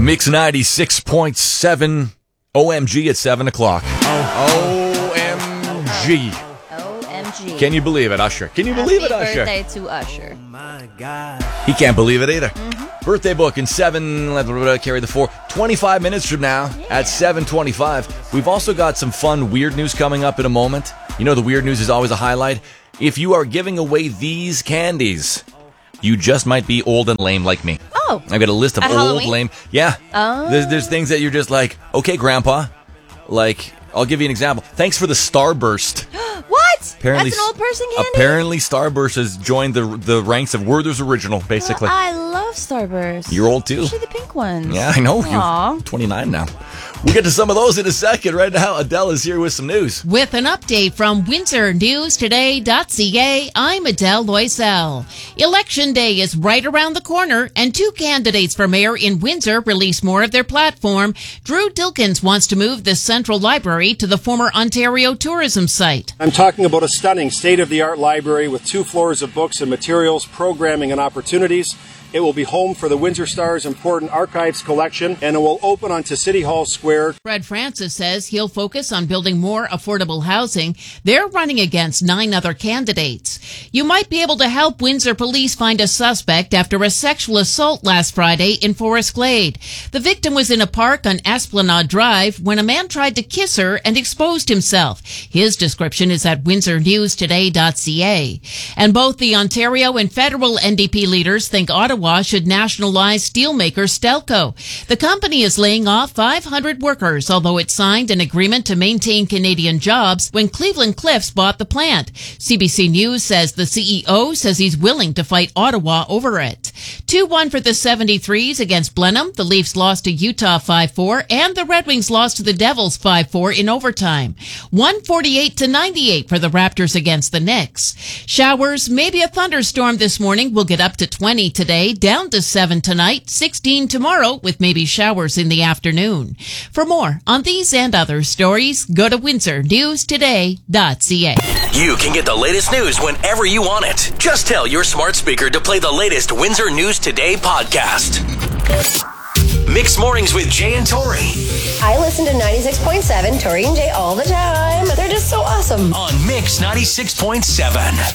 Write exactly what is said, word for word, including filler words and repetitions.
Mix ninety-six point seven O M G at seven o'clock. O M G. O M G. Can you believe it, Usher? Can you believe it, Usher? Happy birthday to Usher. He can't believe it either. Mm-hmm. Birthday book in seven, carry the four. twenty-five minutes from now Yeah. at seven twenty-five. We've also got some fun weird news coming up in a moment. You know the weird news is always a highlight. If you are giving away these candies, you just might be old and lame like me. Oh. I've got a list of At old, Halloween? lame. Yeah. Oh. There's, there's things that you're just like, okay, Grandpa. Like, I'll give you an example. Thanks for the Starburst. What? Apparently, That's an old person candy? Apparently, Starburst has joined the the ranks of Werther's Original, basically. Well, I love Starburst. You're old, too. Especially the pink ones. Yeah, I know. Aw. You're twenty-nine now. We'll get to some of those in a second. Right now, Adele is here with some news. With an update from Windsor News Today dot C A, I'm Adele Loisel. Election Day is right around the corner, and two candidates for mayor in Windsor released more of their platform. Drew Dilkins wants to move the Central Library to the former Ontario tourism site. I'm talking about a stunning state-of-the-art library with two floors of books and materials, programming and opportunities. It will be home for the Windsor Star's important archives collection, and it will open onto City Hall Square. Fred Francis says he'll focus on building more affordable housing. They're running against nine other candidates. You might be able to help Windsor police find a suspect after a sexual assault last Friday in Forest Glade. The victim was in a park on Esplanade Drive when a man tried to kiss her and exposed himself. His description is at Windsor News Today dot C A. And both the Ontario and federal N D P leaders think Ottawa should nationalize steelmaker Stelco. The company is laying off five hundred workers, although it signed an agreement to maintain Canadian jobs when Cleveland Cliffs bought the plant. C B C News says the C E O says he's willing to fight Ottawa over it. two one for the seventy-threes against Blenheim. The Leafs lost to Utah five four, and the Red Wings lost to the Devils five four in overtime. one forty-eight to ninety-eight for the Raptors against the Knicks. Showers, maybe a thunderstorm this morning. We'll get up to twenty today. Down to seven tonight, sixteen tomorrow, with maybe showers in the afternoon. For more on these and other stories, go to Windsor News Today dot C A. You can get the latest news whenever you want it. Just tell your smart speaker to play the latest Windsor News Today podcast. Mixed Mornings with Jay and Tori I listen to ninety-six point seven, Tori and Jay all the time. They're just so awesome. on Mix ninety-six point seven.